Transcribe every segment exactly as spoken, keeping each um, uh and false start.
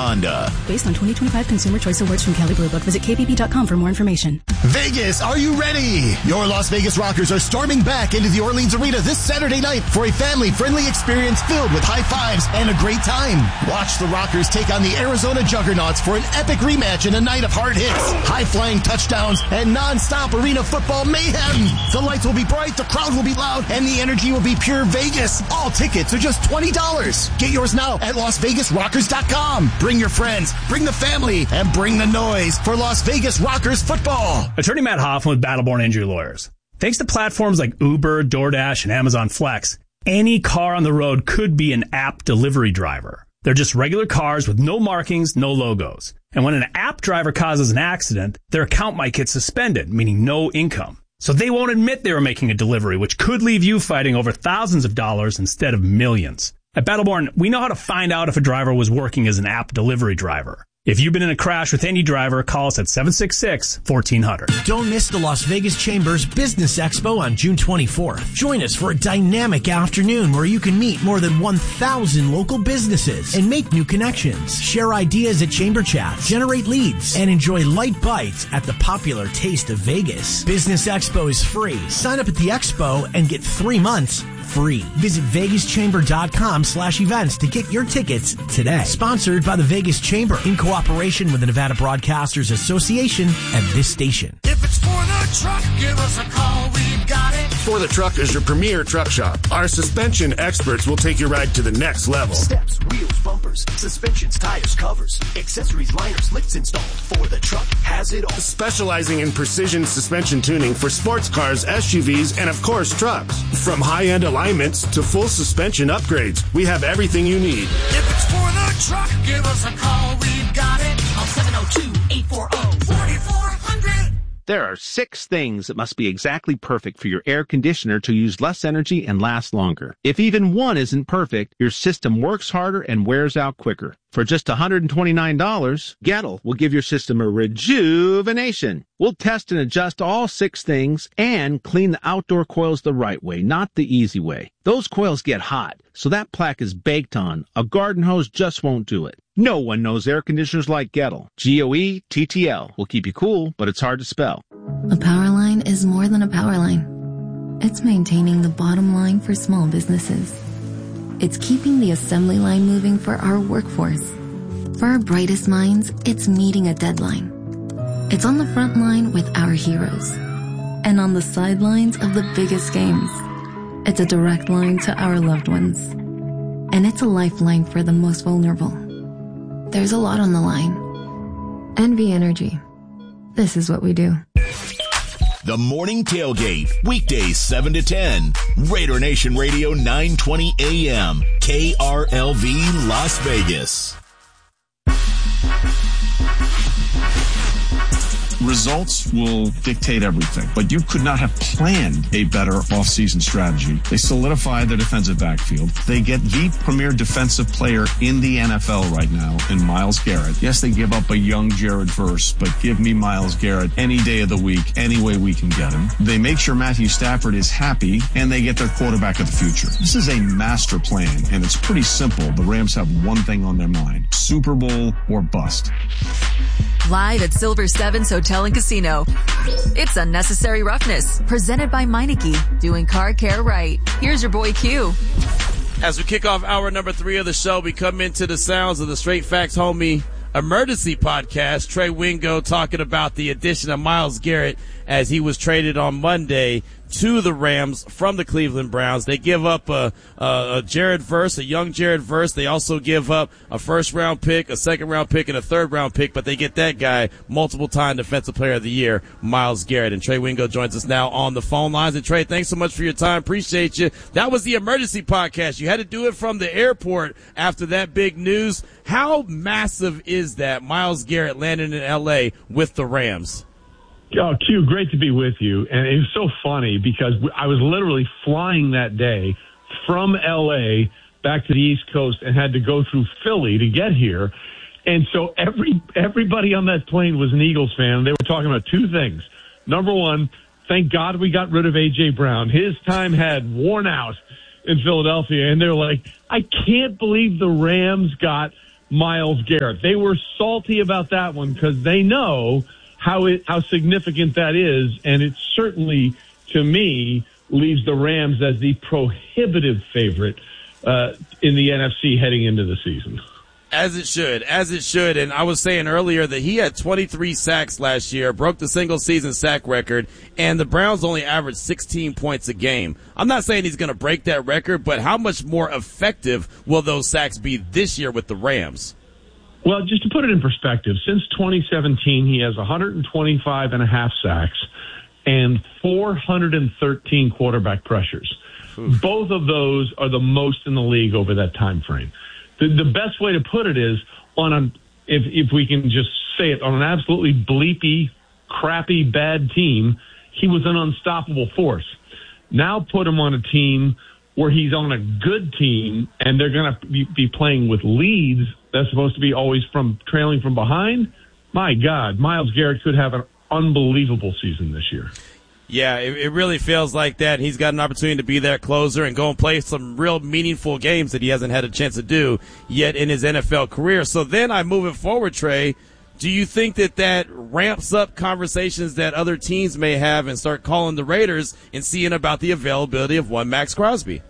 Honda. Based on twenty twenty-five Consumer Choice Awards from Kelley Blue Book. Visit K B B dot com for more information. Vegas, are you ready? Your Las Vegas Rockers are storming back into the Orleans Arena this Saturday night for a family-friendly experience filled with high fives and a great time. Watch the Rockers take on the Arizona Juggernauts for an epic rematch in a night of hard hits, high-flying touchdowns, and non-stop arena football mayhem. The lights will be bright, the crowd will be loud, and the energy will be pure Vegas. All tickets are just twenty dollars. Get yours now at Las Vegas Rockers dot com. Bring your friends, bring the family, and bring the noise for Las Vegas Rockers football. Attorney Matt Hoffman with Battleborn Injury Lawyers. Thanks to platforms like Uber, DoorDash, and Amazon Flex, any car on the road could be an app delivery driver. They're just regular cars with no markings, no logos. And when an app driver causes an accident, their account might get suspended, meaning no income. So they won't admit they were making a delivery, which could leave you fighting over thousands of dollars instead of millions. At Battleborn, we know how to find out if a driver was working as an app delivery driver. If you've been in a crash with any driver, call us at seven six six, one four zero zero. Don't miss the Las Vegas Chamber's Business Expo on June twenty-fourth. Join us for a dynamic afternoon where you can meet more than one thousand local businesses and make new connections, share ideas at Chamber Chats, generate leads, and enjoy light bites at the popular Taste of Vegas. Business Expo is free. Sign up at the expo and get three months free. Visit vegas chamber dot com slash events to get your tickets today. Sponsored by the Vegas Chamber in cooperation with the Nevada Broadcasters Association and this station. If it's for the truck, give us a call. We've got it. For the Truck is your premier truck shop. Our suspension experts will take your ride to the next level. Steps, wheels, bumpers, suspensions, tires, covers, accessories, liners, licks installed. For the Truck has it all. Specializing in precision suspension tuning for sports cars, S U Vs, and of course trucks. From high-end alignments to full suspension upgrades, we have everything you need. If it's for the truck, give us a call. We've got it. Call seven oh two, eight four oh, four four hundred. There are six things that must be exactly perfect for your air conditioner to use less energy and last longer. If even one isn't perfect, your system works harder and wears out quicker. For just one hundred twenty-nine dollars, Gettle will give your system a rejuvenation. We'll test and adjust all six things and clean the outdoor coils the right way, not the easy way. Those coils get hot, so that plaque is baked on. A garden hose just won't do it. No one knows air conditioners like Gettle. G O E T T L will keep you cool, but it's hard to spell. A power line is more than a power line. It's maintaining the bottom line for small businesses. It's keeping the assembly line moving for our workforce. For our brightest minds, it's meeting a deadline. It's on the front line with our heroes. And on the sidelines of the biggest games. It's a direct line to our loved ones. And it's a lifeline for the most vulnerable. There's a lot on the line. N V Energy. This is what we do. The Morning Tailgate, weekdays seven to ten. Raider Nation Radio nine twenty A M. K R L V Las Vegas. Results will dictate everything, but you could not have planned a better offseason strategy. They solidify their defensive backfield. They get the premier defensive player in the N F L right now in Myles Garrett. Yes, they give up a young Jared Verse, but give me Myles Garrett any day of the week, any way we can get him. They make sure Matthew Stafford is happy, and they get their quarterback of the future. This is a master plan, and it's pretty simple. The Rams have one thing on their mind: Super Bowl or bust. Live at Silver Sevens Hotel and Casino. It's Unnecessary Roughness, presented by Meineke, doing car care right. Here's your boy Q. As we kick off hour number three of the show, we come into the sounds of the Straight Facts Homie Emergency Podcast. Trey Wingo talking about the addition of Myles Garrett as he was traded on Monday to the Rams from the Cleveland Browns. They give up a, a, a Jared Verse, a young Jared Verse. They also give up a first-round pick, a second-round pick, and a third-round pick, but they get that guy, multiple-time Defensive Player of the Year, Myles Garrett. And Trey Wingo joins us now on the phone lines. And, Trey, thanks so much for your time. Appreciate you. That was the Emergency Podcast. You had to do it from the airport after that big news. How massive is that, Myles Garrett landing in L A with the Rams? Oh, Q, great to be with you. And it was so funny because I was literally flying that day from L A back to the East Coast and had to go through Philly to get here. And so every everybody on that plane was an Eagles fan. They were talking about two things. Number one, thank God we got rid of A J. Brown. His time had worn out in Philadelphia. And they're like, I can't believe the Rams got Myles Garrett. They were salty about that one because they know how it how significant that is, and it certainly, to me, leaves the Rams as the prohibitive favorite uh, in the N F C heading into the season. As it should, as it should. And I was saying earlier that he had twenty-three sacks last year, broke the single-season sack record, and the Browns only averaged sixteen points a game. I'm not saying he's going to break that record, but how much more effective will those sacks be this year with the Rams? Well, just to put it in perspective, since twenty seventeen, he has one hundred twenty-five and a half sacks and four hundred thirteen quarterback pressures. Oof. Both of those are the most in the league over that time frame. The, the best way to put it is on a, if if we can just say it, on an absolutely bleepy, crappy, bad team, he was an unstoppable force. Now put him on a team where he's on a good team and they're going to be, be playing with leads that's supposed to be always from trailing from behind. My God, Myles Garrett could have an unbelievable season this year. Yeah, it, it really feels like that. He's got an opportunity to be that closer and go and play some real meaningful games that he hasn't had a chance to do yet in his N F L career. So then I move it forward, Trey. Do you think that that ramps up conversations that other teams may have and start calling the Raiders and seeing about the availability of one Max Crosby?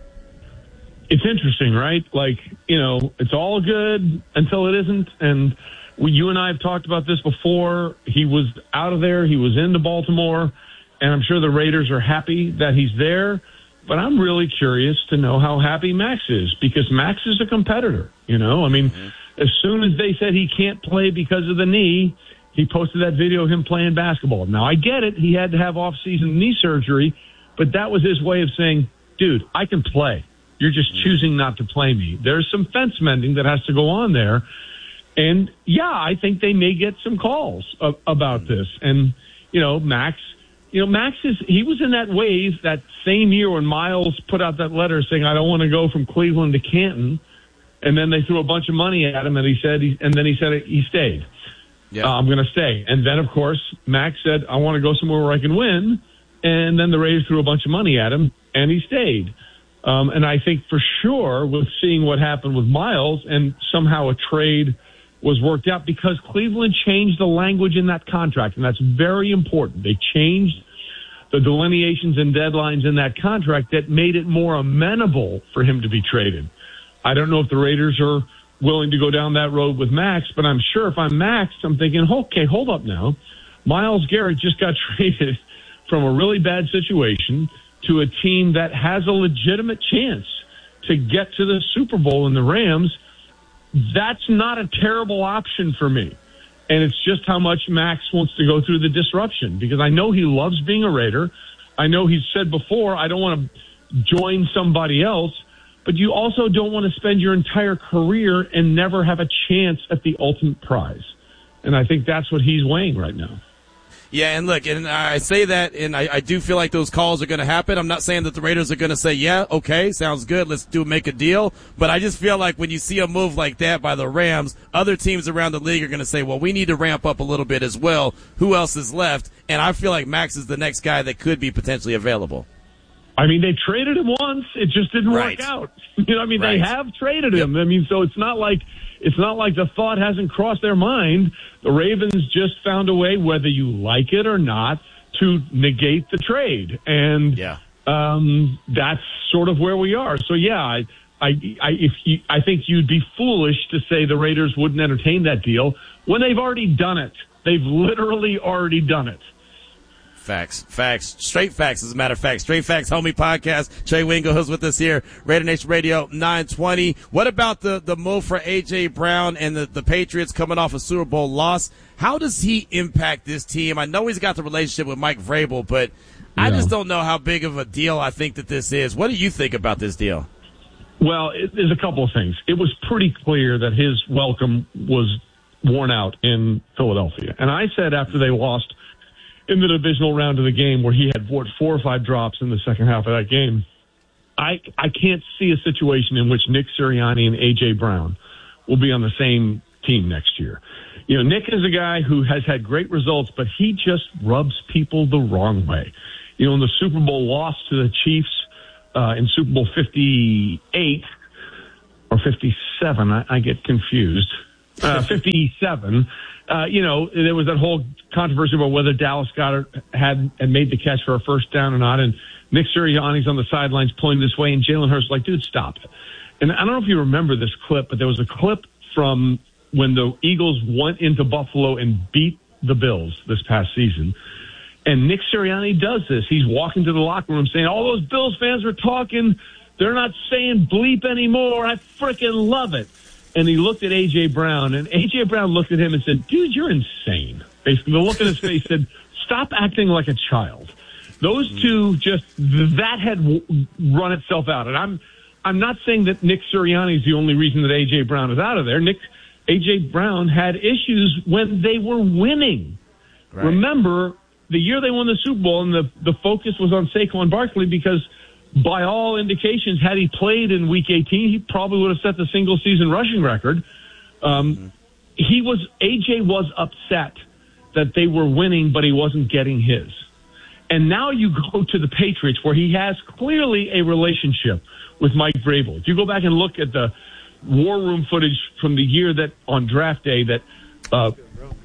It's interesting, right? Like, you know, it's all good until it isn't. And we, you and I have talked about this before. He was out of there. He was into Baltimore. And I'm sure the Raiders are happy that he's there. But I'm really curious to know how happy Max is, because Max is a competitor. You know, I mean, mm-hmm. as soon as they said he can't play because of the knee, he posted that video of him playing basketball. Now, I get it. He had to have off-season knee surgery, but that was his way of saying, dude, I can play. You're just mm-hmm. choosing not to play me. There's some fence mending that has to go on there. And, yeah, I think they may get some calls of, about mm-hmm. this. And, you know, Max... You know, Max is, he was in that wave that same year when Myles put out that letter saying, I don't want to go from Cleveland to Canton. And then they threw a bunch of money at him and he said, he, and then he said he stayed. Yeah. Uh, I'm going to stay. And then, of course, Max said, I want to go somewhere where I can win. And then the Raiders threw a bunch of money at him and he stayed. Um, and I think for sure with seeing what happened with Myles and somehow a trade was worked out, because Cleveland changed the language in that contract, and that's very important. They changed the delineations and deadlines in that contract that made it more amenable for him to be traded. I don't know if the Raiders are willing to go down that road with Max, but I'm sure if I'm Max, I'm thinking, okay, hold up now. Myles Garrett just got traded from a really bad situation to a team that has a legitimate chance to get to the Super Bowl in the Rams. That's not a terrible option for me. And it's just how much Max wants to go through the disruption, because I know he loves being a Raider. I know he's said before, I don't want to join somebody else, but you also don't want to spend your entire career and never have a chance at the ultimate prize. And I think that's what he's weighing right now. Yeah, and look, and I say that, and I, I do feel like those calls are going to happen. I'm not saying that the Raiders are going to say, yeah, okay, sounds good, let's do make a deal. But I just feel like when you see a move like that by the Rams, other teams around the league are going to say, well, we need to ramp up a little bit as well. Who else is left? And I feel like Max is the next guy that could be potentially available. I mean, they traded him once. It just didn't right. work out. You know, I mean, right. they have traded him. Yep. I mean, so it's not like it's not like the thought hasn't crossed their mind. The Ravens just found a way, whether you like it or not, to negate the trade. And yeah. um, that's sort of where we are. So, yeah, I, I, I, if you, I think you'd be foolish to say the Raiders wouldn't entertain that deal when they've already done it. They've literally already done it. Facts, facts, straight facts, as a matter of fact. Straight Facts Homie Podcast. Trey Wingo is with us here. Raider Nation Radio nine twenty. What about the, the move for A J. Brown and the, the Patriots coming off a Super Bowl loss? How does he impact this team? I know he's got the relationship with Mike Vrabel, but yeah. I just don't know how big of a deal I think that this is. What do you think about this deal? Well, it, there's a couple of things. It was pretty clear that his welcome was worn out in Philadelphia. And I said after they lost in the divisional round of the game, where he had what, four or five drops in the second half of that game, I I can't see a situation in which Nick Sirianni and A J. Brown will be on the same team next year. You know, Nick is a guy who has had great results, but he just rubs people the wrong way. You know, in the Super Bowl loss to the Chiefs uh, in Super Bowl fifty-eight or fifty-seven, I, I get confused. uh, fifty-seven. Uh, you know, there was that whole controversy about whether Dallas Goedert had, had made the catch for a first down or not. And Nick Sirianni's on the sidelines pulling this way, and Jalen Hurts like, dude, stop it. And I don't know if you remember this clip, but there was a clip from when the Eagles went into Buffalo and beat the Bills this past season. And Nick Sirianni does this. He's walking to the locker room saying, all those Bills fans are talking. They're not saying bleep anymore. I freaking love it. And he looked at A J. Brown, and A J. Brown looked at him and said, dude, you're insane. Basically, the look on his face said, stop acting like a child. Those two just, that had run itself out. And I'm I'm not saying that Nick Sirianni is the only reason that A J. Brown is out of there. Nick A J. Brown had issues when they were winning. Right. Remember, the year they won the Super Bowl, and the, the focus was on Saquon Barkley because by all indications, had he played in Week eighteen, he probably would have set the single-season rushing record. Um, mm-hmm. He was A J was upset that they were winning, but he wasn't getting his. And now you go to the Patriots, where he has clearly a relationship with Mike Vrabel. If you go back and look at the war room footage from the year that on draft day that uh,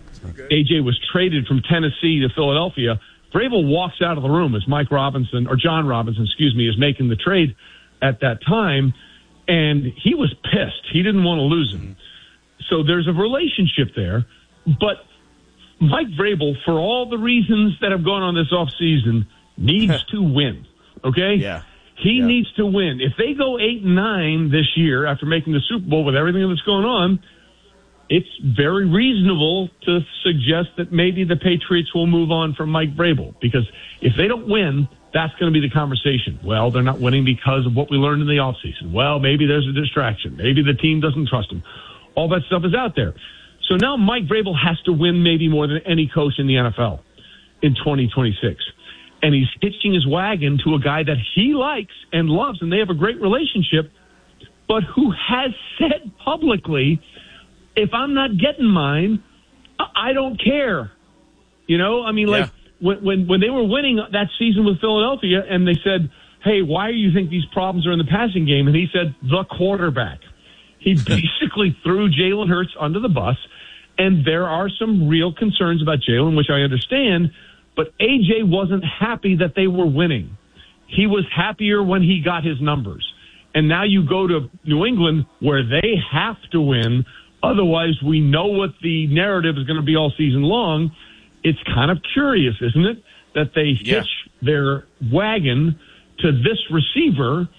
A J was traded from Tennessee to Philadelphia, Vrabel walks out of the room as Mike Robinson, or John Robinson, excuse me, is making the trade at that time, and he was pissed. He didn't want to lose him. So there's a relationship there, but Mike Vrabel, for all the reasons that have gone on this offseason, needs to win, okay? Yeah. He yeah. needs to win. If they go eight and nine this year after making the Super Bowl with everything that's going on, it's very reasonable to suggest that maybe the Patriots will move on from Mike Vrabel, because if they don't win, that's going to be the conversation. Well, they're not winning because of what we learned in the offseason. Well, maybe there's a distraction. Maybe the team doesn't trust him. All that stuff is out there. So now Mike Vrabel has to win maybe more than any coach in the N F L in twenty twenty-six. And he's hitching his wagon to a guy that he likes and loves, and they have a great relationship, but who has said publicly, if I'm not getting mine, I don't care. You know, I mean, like yeah. when, when when they were winning that season with Philadelphia, and they said, hey, why do you think these problems are in the passing game? And he said, the quarterback. He basically threw Jalen Hurts under the bus, and there are some real concerns about Jalen, which I understand, but A J wasn't happy that they were winning. He was happier when he got his numbers. And now you go to New England, where they have to win. Otherwise, we know what the narrative is going to be all season long. It's kind of curious, isn't it, that they yeah. hitch their wagon to this receiver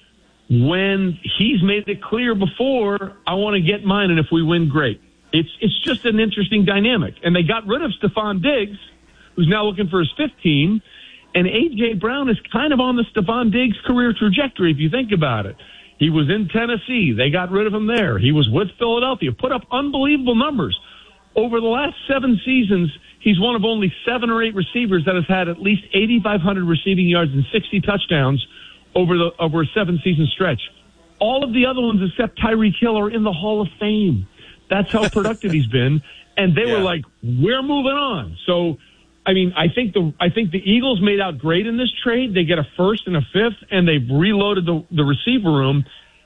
when he's made it clear before, I want to get mine, and if we win, great. It's it's just an interesting dynamic. And they got rid of Stephon Diggs, who's now looking for his fifth team, and A J. Brown is kind of on the Stephon Diggs career trajectory, if you think about it. He was in Tennessee. They got rid of him there. He was with Philadelphia, put up unbelievable numbers. Over the last seven seasons, he's one of only seven or eight receivers that has had at least eighty-five hundred receiving yards and sixty touchdowns over the over a seven-season stretch. All of the other ones except Tyreek Hill are in the Hall of Fame. That's how productive he's been. And they yeah. were like, we're moving on. So, I mean, I think the I think the Eagles made out great in this trade. They get a first and a fifth, and they've reloaded the, the receiver room.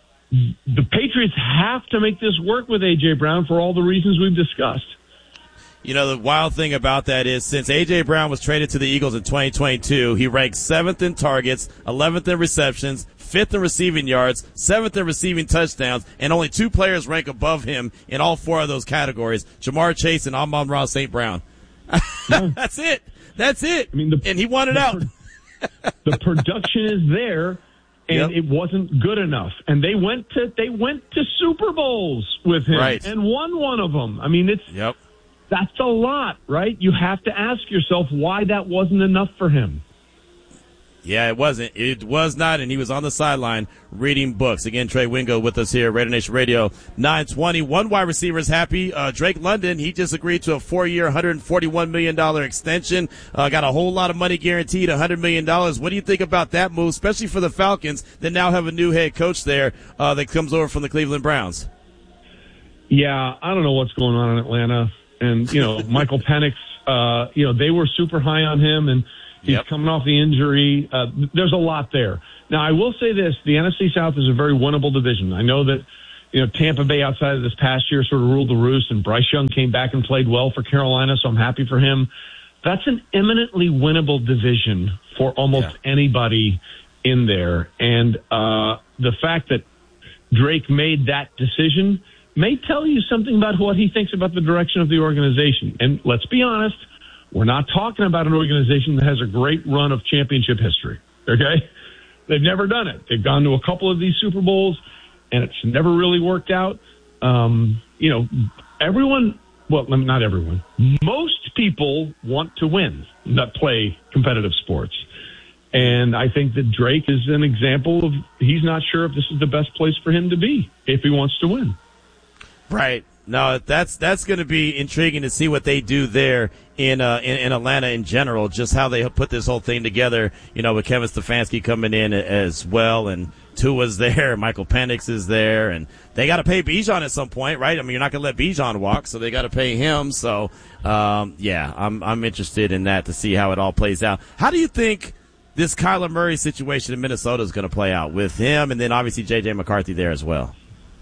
The Patriots have to make this work with A J. Brown for all the reasons we've discussed. You know, the wild thing about that is since A J. Brown was traded to the Eagles in twenty twenty-two, he ranks seventh in targets, eleventh in receptions, fifth in receiving yards, seventh in receiving touchdowns, and only two players rank above him in all four of those categories, Jamar Chase and Amon-Ra Saint Brown. Yeah. That's it. That's it. I mean, the, and he wanted the, out. The production is there, and yep. it wasn't good enough. And they went to they went to Super Bowls with him right. and won one of them. I mean, it's yep. that's a lot, right? You have to ask yourself why that wasn't enough for him. Yeah, it wasn't. It was not, and he was on the sideline reading books. Again, Trey Wingo with us here at Raider Nation Radio nine twenty. One wide receiver is happy. Uh, Drake London, he just agreed to a four-year, one hundred forty-one million dollars extension. Uh, got a whole lot of money guaranteed, one hundred million dollars. What do you think about that move, especially for the Falcons that now have a new head coach there uh, that comes over from the Cleveland Browns? Yeah, I don't know what's going on in Atlanta. And, you know, Michael Penix, uh, you know, they were super high on him, and he's yep. coming off the injury. Uh, there's a lot there. Now, I will say this. The N F C South is a very winnable division. I know that, you know, Tampa Bay outside of this past year sort of ruled the roost, and Bryce Young came back and played well for Carolina, so I'm happy for him. That's an eminently winnable division for almost yeah. anybody in there. And uh, the fact that Drake made that decision may tell you something about what he thinks about the direction of the organization. And let's be honest, we're not talking about an organization that has a great run of championship history, okay? They've never done it. They've gone to a couple of these Super Bowls, and it's never really worked out. Um, you know, everyone, well, not everyone, most people want to win that play competitive sports. And I think that Drake is an example of he's not sure if this is the best place for him to be if he wants to win. Right. No, that's that's going to be intriguing to see what they do there in, uh, in in Atlanta in general, just how they put this whole thing together, you know, with Kevin Stefanski coming in as well, and Tua's there, Michael Penix is there, and they got to pay Bijan at some point, right? I mean, you're not going to let Bijan walk, so they got to pay him. So, um, yeah, I'm I'm interested in that to see how it all plays out. How do you think this Kyler Murray situation in Minnesota is going to play out with him, and then obviously J J McCarthy there as well?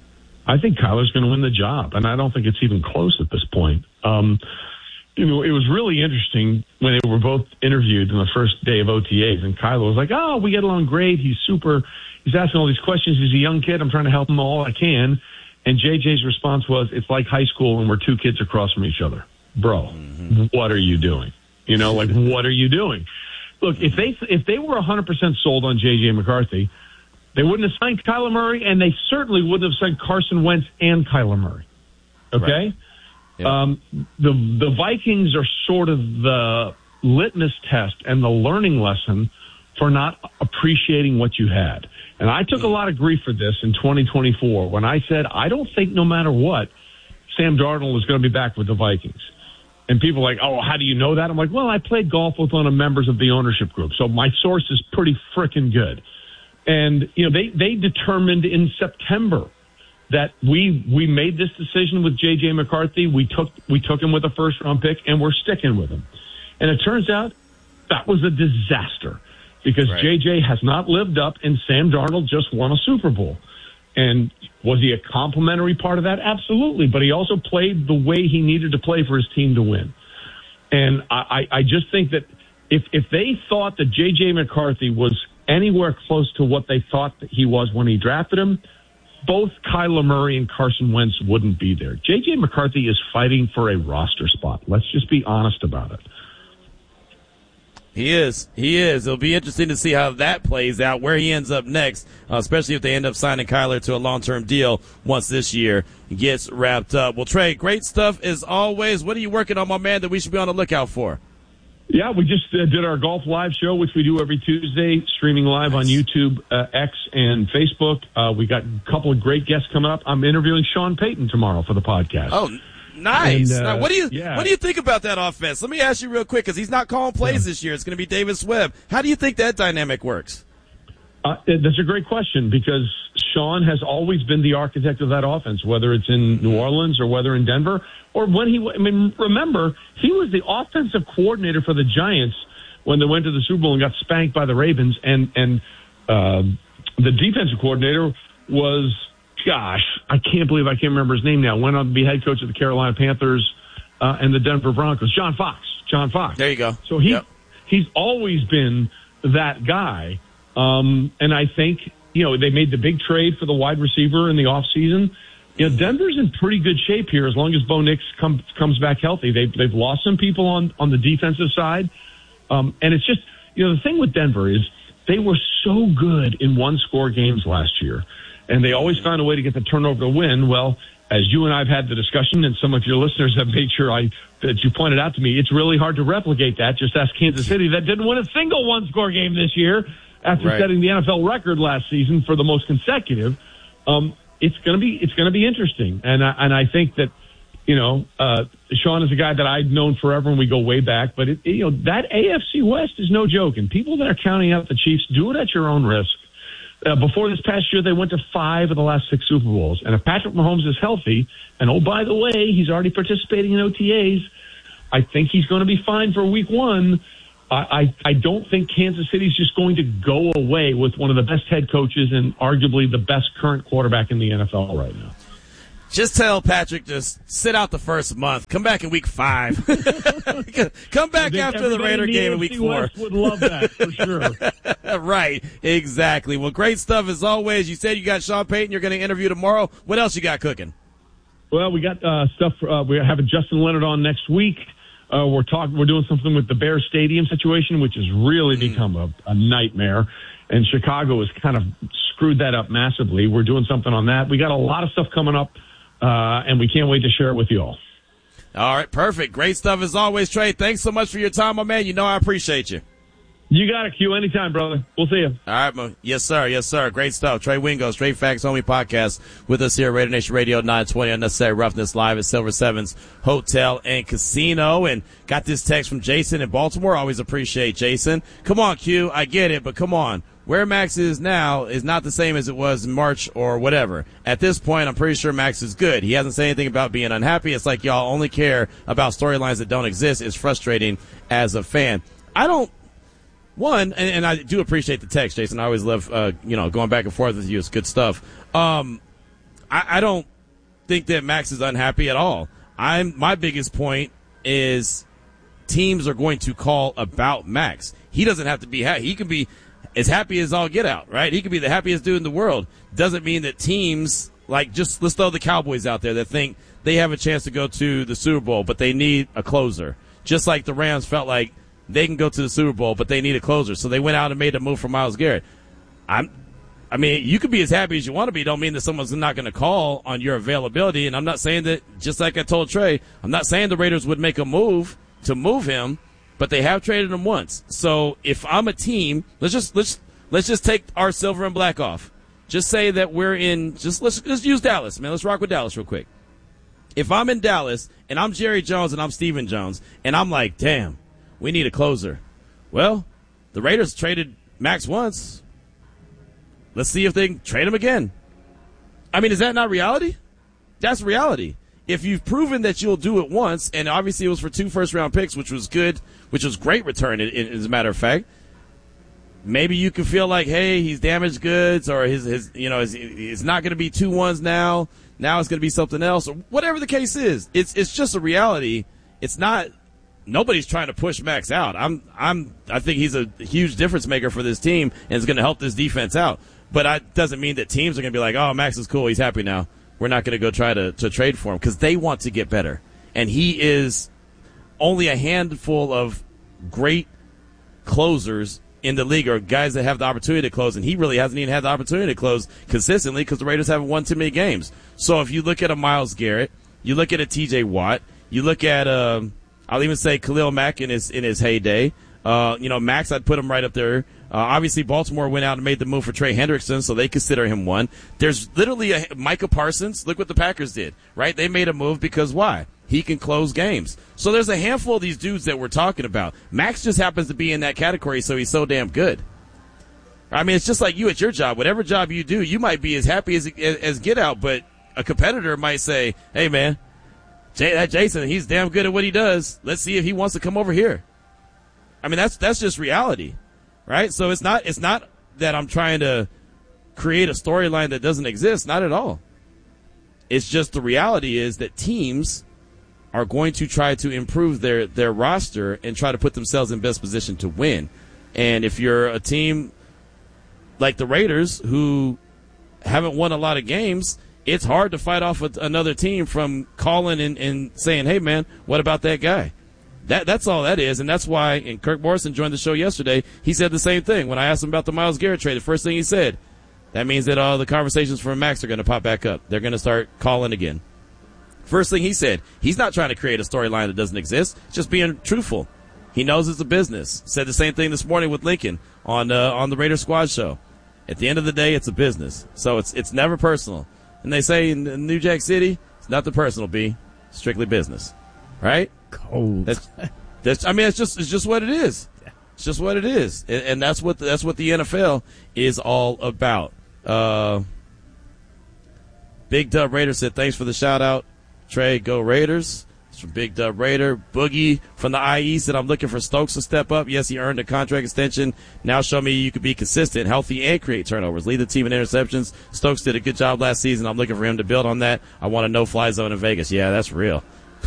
I think Kyler's going to win the job, and I don't think it's even close at this point. Um, you know, it was really interesting when they were both interviewed on the first day of O T As, and Kyler was like, oh, we get along great. He's super. He's asking all these questions. He's a young kid. I'm trying to help him all I can. And J J's response was, it's like high school and we're two kids across from each other. Bro, mm-hmm. What are you doing? You know, like, what are you doing? Look, if they if they were one hundred percent sold on J J McCarthy, they wouldn't have signed Kyler Murray, and they certainly wouldn't have signed Carson Wentz and Kyler Murray. Okay? Right. Yep. Um, the the Vikings are sort of the litmus test and the learning lesson for not appreciating what you had. And I took a lot of grief for this in twenty twenty-four when I said, I don't think no matter what, Sam Darnold is going to be back with the Vikings. And people are like, oh, how do you know that? I'm like, well, I played golf with one of the members of the ownership group, so my source is pretty frickin' good. And, you know, they, they determined in September that we we made this decision with J J McCarthy. We took we took him with a first-round pick, and we're sticking with him. And it turns out that was a disaster because right. J J has not lived up, and Sam Darnold just won a Super Bowl. And was he a complimentary part of that? Absolutely. But he also played the way he needed to play for his team to win. And I, I just think that if if they thought that J J McCarthy was anywhere close to what they thought that he was when he drafted him, both Kyler Murray and Carson Wentz wouldn't be there. J J McCarthy is fighting for a roster spot. Let's just be honest about it. He is. He is. It'll be interesting to see how that plays out, where he ends up next, uh, especially if they end up signing Kyler to a long-term deal once this year gets wrapped up. Well, Trey, great stuff as always. What are you working on, my man, that we should be on the lookout for? Yeah, we just uh, did our golf live show, which we do every Tuesday, streaming live nice. on YouTube, uh, X, and Facebook. Uh, we got a couple of great guests coming up. I'm interviewing Sean Payton tomorrow for the podcast. Oh, nice. And, uh, now, what do you yeah. what do you think about that offense? Let me ask you real quick, because he's not calling plays yeah. this year. It's going to be Davis Webb. How do you think that dynamic works? Uh, that's a great question, because Sean has always been the architect of that offense, whether it's in New Orleans or whether in Denver. Or when he, I mean, remember, he was the offensive coordinator for the Giants when they went to the Super Bowl and got spanked by the Ravens. And, and uh, the defensive coordinator was, gosh, I can't believe I can't remember his name now, went on to be head coach of the Carolina Panthers uh, and the Denver Broncos. John Fox. John Fox. There you go. So he yep. he's always been that guy. Um, and I think, you know, they made the big trade for the wide receiver in the offseason. You know, Denver's in pretty good shape here as long as Bo Nix come, comes back healthy. They've, they've lost some people on, on the defensive side. Um, and it's just, you know, the thing with Denver is they were so good in one-score games last year, and they always found a way to get the turnover to win. Well, as you and I have had the discussion, and some of your listeners have made sure I that you pointed out to me, it's really hard to replicate that. Just ask Kansas City that didn't win a single one-score game this year after right. setting the N F L record last season for the most consecutive. Um, it's going to be it's going to be interesting, and I, and I think that you know uh, Sean is a guy that I've known forever, and we go way back. But it, you know that A F C West is no joke, and people that are counting out the Chiefs, do it at your own risk. Uh, before this past year, they went to five of the last six Super Bowls, and if Patrick Mahomes is healthy, and oh by the way, he's already participating in O T As, I think he's going to be fine for Week One. I, I don't think Kansas City's just going to go away with one of the best head coaches and arguably the best current quarterback in the N F L right now. Just tell Patrick, just sit out the first month. Come back in week five. Come back after the Raider game in week four. West would love that for sure. Right, exactly. Well, great stuff as always. You said you got Sean Payton. You're going to interview tomorrow. What else you got cooking? Well, we got uh, stuff. Uh, we're having Justin Leonard on next week. Uh, we're talking. We're doing something with the Bears Stadium situation, which has really mm. become a, a nightmare. And Chicago has kind of screwed that up massively. We're doing something on that. We got a lot of stuff coming up, uh, and we can't wait to share it with you all. All right, perfect. Great stuff as always, Trey. Thanks so much for your time, my man. You know I appreciate you. You got it, Q. Anytime, brother. We'll see you. All right, man. Yes, sir. Yes, sir. Great stuff. Trey Wingo, Straight Facts Homie Podcast with us here at Raider Nation Radio nine twenty Unnecessary Roughness live at Silver Sevens Hotel and Casino. And got this text from Jason in Baltimore. Always appreciate Jason. Come on, Q. I get it, but come on. Where Max is now is not the same as it was in March or whatever. At this point, I'm pretty sure Max is good. He hasn't said anything about being unhappy. It's like y'all only care about storylines that don't exist. It's frustrating as a fan. I don't, one, and, and I do appreciate the text, Jason. I always love, uh, you know, going back and forth with you. It's good stuff. Um, I, I don't think that Max is unhappy at all. I'm, my biggest point is teams are going to call about Max. He doesn't have to be happy. He can be as happy as all get out, right? He could be the happiest dude in the world. Doesn't mean that teams, like, just let's throw the Cowboys out there that think they have a chance to go to the Super Bowl, but they need a closer. Just like the Rams felt like they can go to the Super Bowl, but they need a closer. So they went out and made a move for Myles Garrett. I'm, I mean, you can be as happy as you want to be. Don't mean that someone's not going to call on your availability. And I'm not saying that, just like I told Trey, I'm not saying the Raiders would make a move to move him, but they have traded him once. So if I'm a team, let's just let's let's just take our silver and black off. Just say that we're in. Just let's just use Dallas, man. Let's rock with Dallas real quick. If I'm in Dallas and I'm Jerry Jones and I'm Stephen Jones and I'm like, damn, we need a closer. Well, the Raiders traded Max once. Let's see if they can trade him again. I mean, is that not reality? That's reality. If you've proven that you'll do it once, and obviously it was for two first-round picks, which was good, which was great return, as a matter of fact, maybe you can feel like, hey, he's damaged goods, or his, his you know, it's not going to be two ones now. Now it's going to be something else, or whatever the case is. It's it's just a reality. It's not. Nobody's trying to push Max out. I'm I'm I think he's a huge difference maker for this team, and is going to help this defense out. But that doesn't mean that teams are going to be like, oh, Max is cool, he's happy now. We're not going to go try to, to trade for him, because they want to get better. And he is only a handful of great closers in the league, or guys that have the opportunity to close, and he really hasn't even had the opportunity to close consistently because the Raiders haven't won too many games. So if you look at a Myles Garrett, you look at a T J Watt, you look at, um, I'll even say Khalil Mack in his in his heyday. Uh, you know, Max, I'd put him right up there. Uh, obviously, Baltimore went out and made the move for Trey Hendrickson, so they consider him one. There's literally a Micah Parsons. Look what the Packers did, right? They made a move because why? He can close games. So there's a handful of these dudes that we're talking about. Max just happens to be in that category, so he's so damn good. I mean, it's just like you at your job. Whatever job you do, you might be as happy as as get out, but a competitor might say, hey, man, Jay, that Jason, he's damn good at what he does. Let's see if he wants to come over here. I mean, that's that's just reality. Right? So it's not it's not that I'm trying to create a storyline that doesn't exist. Not at all. It's just the reality is that teams are going to try to improve their, their roster and try to put themselves in best position to win. And if you're a team like the Raiders who haven't won a lot of games, it's hard to fight off another team from calling and, and saying, hey, man, what about that guy? That That's all that is, and that's why, and Kirk Morrison joined the show yesterday, he said the same thing. When I asked him about the Myles Garrett trade, the first thing he said, that means that all the conversations for Max are going to pop back up. They're going to start calling again. First thing he said, he's not trying to create a storyline that doesn't exist, just being truthful. He knows it's a business. Said the same thing this morning with Lincoln on uh, on the Raider Squad show. At the end of the day, it's a business, so it's it's never personal. And they say in New Jack City, it's nothing personal, B, strictly business, right? Cold. That's, that's, I mean, it's just it's just what it is. It's just what it is, and, and that's what the, that's what the N F L is all about. Uh, Big Dub Raider said, "Thanks for the shout out, Trey. Go Raiders." It's from Big Dub Raider. Boogie from the I E said, I'm looking for Stokes to step up. Yes, he earned a contract extension. Now show me you could be consistent, healthy, and create turnovers. Lead the team in interceptions. Stokes did a good job last season. I'm looking for him to build on that. I want a no-fly zone in Vegas. Yeah, that's real.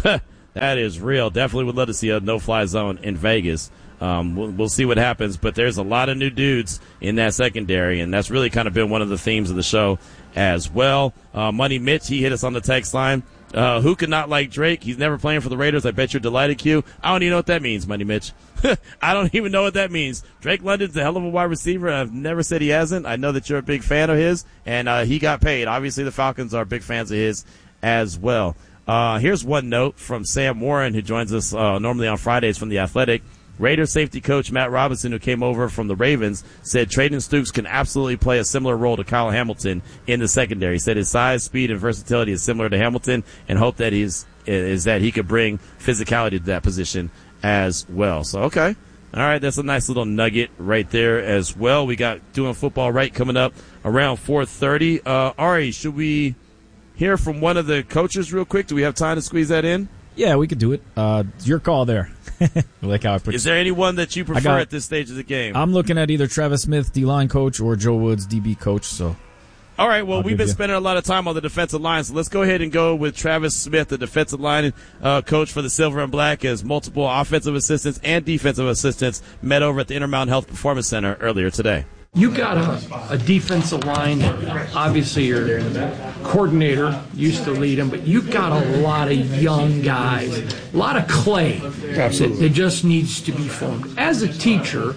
That is real. Definitely would love to see a no-fly zone in Vegas. Um, we'll, we'll see what happens, but there's a lot of new dudes in that secondary, and that's really kind of been one of the themes of the show as well. Uh, Money Mitch, he hit us on the text line. Uh, who could not like Drake? He's never playing for the Raiders. I bet you're delighted, Q. I don't even know what that means, Money Mitch. I don't even know what that means. Drake London's a hell of a wide receiver. I've never said he hasn't. I know that you're a big fan of his, and uh, he got paid. Obviously, the Falcons are big fans of his as well. Uh, here's one note from Sam Warren, who joins us uh, normally on Fridays from The Athletic. Raiders safety coach Matt Robinson, who came over from the Ravens, said Trayden Stoops can absolutely play a similar role to Kyle Hamilton in the secondary. He said his size, speed, and versatility is similar to Hamilton, and hope that he's is that he could bring physicality to that position as well. So, okay. All right, that's a nice little nugget right there as well. We got Doing Football Right coming up around four thirty. Uh, Ari, should we hear from one of the coaches real quick? Do we have time to squeeze that in? Yeah, we could do it. Uh, it's your call there. Like how I put Is there anyone that you prefer got, at this stage of the game? I'm looking at either Travis Smith, D-line coach, or Joe Woods, D B coach. So, all right, well, I'll we've been you. spending a lot of time on the defensive line, so let's go ahead and go with Travis Smith, the defensive line uh, coach for the Silver and Black, as multiple offensive assistants and defensive assistants met over at the Intermountain Health Performance Center earlier today. You got a, a defensive line, obviously your coordinator used to lead them, but you got a lot of young guys, a lot of clay. Absolutely. That, that just needs to be formed. As a teacher,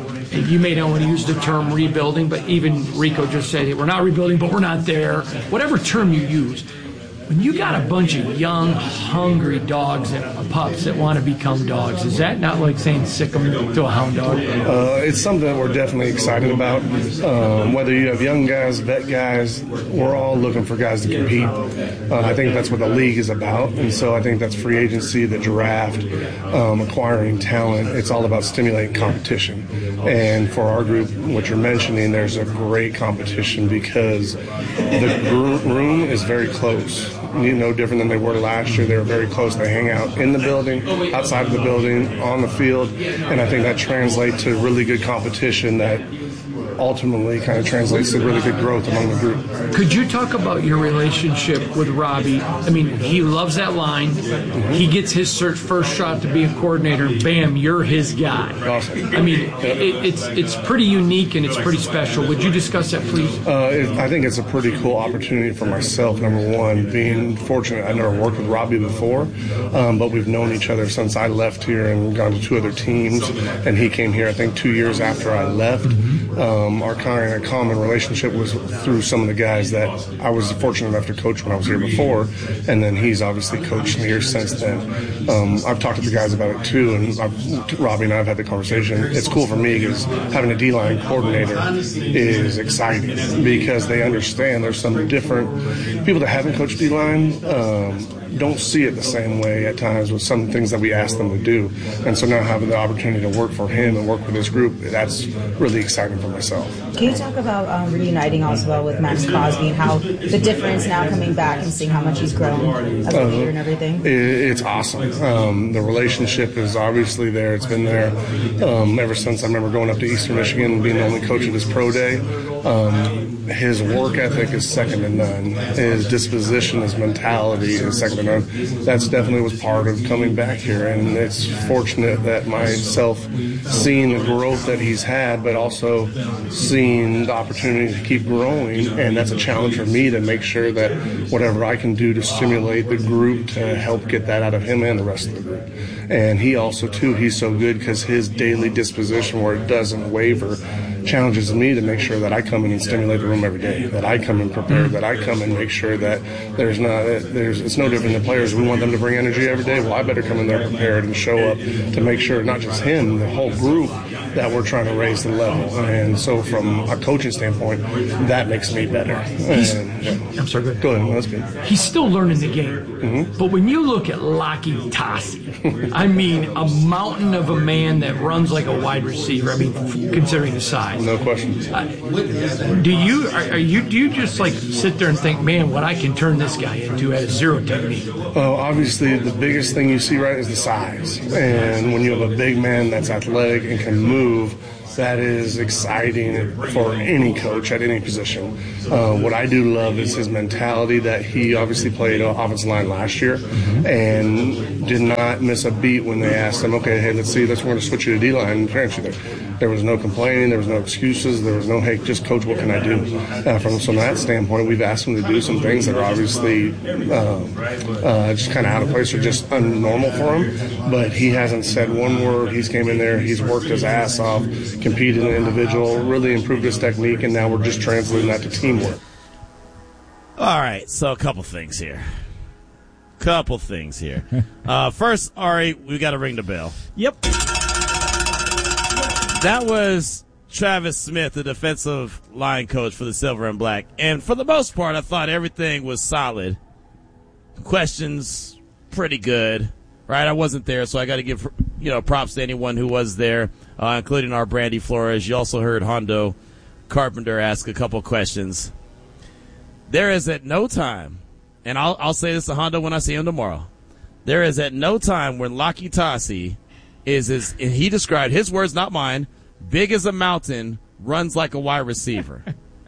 you may not want to use the term rebuilding, but even Rico just said, hey, we're not rebuilding, but we're not there. Whatever term you use. When you got a bunch of young, hungry dogs and pups that want to become dogs, is that not like saying sick them to a hound dog? Uh, it's something that we're definitely excited about. Um, whether you have young guys, vet guys, we're all looking for guys to compete. Uh, I think that's what the league is about, and so I think that's free agency, the draft, um, acquiring talent. It's all about stimulating competition. And for our group, what you're mentioning, there's a great competition because the room is very close. No different than they were last year. They were very close. They hang out in the building, outside of the building, on the field, and I think that translates to really good competition that ultimately kind of translates to really good growth among the group. Could you talk about your relationship with Robbie? I mean, he loves that line. Mm-hmm. He gets his search first shot to be a coordinator. Bam, you're his guy. Awesome. I mean, it, it's it's pretty unique and it's pretty special. Would you discuss that, please? Uh, it, I think it's a pretty cool opportunity for myself, number one, being fortunate. I never worked with Robbie before, um, but we've known each other since I left here and gone to two other teams, and he came here, I think, two years after I left. Mm-hmm. Um, our kind of common relationship was through some of the guys that I was fortunate enough to coach when I was here before, and then he's obviously coached here since then. Um, I've talked to the guys about it too, and I've, Robbie and I have had the conversation. It's cool for me because having a D-line coordinator is exciting because they understand there's some different people that haven't coached D-line um, don't see it the same way at times with some things that we ask them to do. And so now having the opportunity to work for him and work with this group, that's really exciting for myself. Can you talk about um, reuniting also with Max Crosby and how the difference now coming back and seeing how much he's grown as a leader uh, and everything? It, it's awesome. Um, the relationship is obviously there. It's been there um, ever since I remember going up to Eastern Michigan and being the only coach at his pro day. Um, his work ethic is second to none. His disposition, his mentality is second to none. That's definitely was part of coming back here, and it's fortunate that myself seeing the growth that he's had, but also seeing the opportunity to keep growing, and that's a challenge for me to make sure that whatever I can do to stimulate the group to help get that out of him and the rest of the group. And he also, too, he's so good because his daily disposition where it doesn't waver challenges me to make sure that I come in and stimulate the room every day, that I come in prepared, that I come and make sure that there's not, there's, it's no different than players. We want them to bring energy every day. Well, I better come in there prepared and show up to make sure not just him, the whole group, that we're trying to raise the level. And so from a coaching standpoint, that makes me better. And, yeah. I'm sorry, go ahead. Go ahead, that's good. He's still learning the game. Mm-hmm. But when you look at Laki Tassi, I mean, a mountain of a man that runs like a wide receiver, I mean, considering the size. no question. Do you are, are you do you just like sit there and think, man, what I can turn this guy into at a zero technique? Well, obviously, the biggest thing you see, right, is the size. And when you have a big man that's athletic and can move, that is exciting for any coach at any position. Uh, what I do love is his mentality that he obviously played offensive line last year and did not miss a beat when they asked him, okay, hey, let's see, let's we're going to switch you to D-line. Apparently, there, there was no complaining, there was no excuses, there was no, hey, just coach, what can I do? Uh, from, from that standpoint, we've asked him to do some things that are obviously uh, uh, just kind of out of place or just unnormal for him, but he hasn't said one word. He's came in there, he's worked his ass off, competed in an individual, really improved his technique, and now we're just translating that to teamwork. All right, so a couple things here. Couple things here. Uh, first, Ari, we got to ring the bell. Yep. That was Travis Smith, the defensive line coach for the Silver and Black. And for the most part, I thought everything was solid. Questions, pretty good. Right, I wasn't there, so I got to give you know props to anyone who was there, uh, including our Brandy Flores. You also heard Hondo Carpenter ask a couple questions. There is at no time, and I'll I'll say this to Hondo when I see him tomorrow. There is at no time when Laki Tassi is is and he described his words, not mine. Big as a mountain, runs like a wide receiver.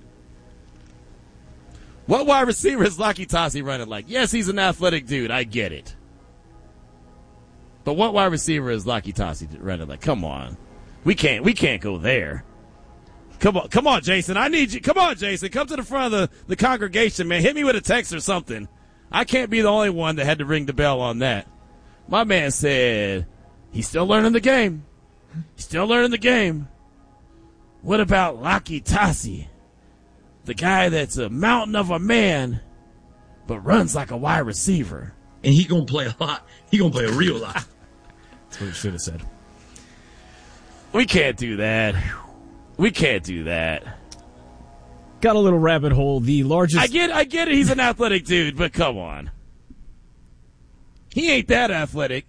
What wide receiver is Laki Tassi running like? Yes, he's an athletic dude. I get it. But what wide receiver is Laki Tassi running like? Come on. We can't we can't go there. Come on, come on, Jason. I need you. Come on, Jason. Come to the front of the, the congregation, man. Hit me with a text or something. I can't be the only one that had to ring the bell on that. My man said he's still learning the game. He's still learning the game. What about Laki Tassi? The guy that's a mountain of a man, but runs like a wide receiver. And he gonna play a lot. He gonna play a real lot. That's what he should have said. We can't do that. We can't do that. Got a little rabbit hole. The largest. I get, I get it. He's an athletic dude, but come on. He ain't that athletic.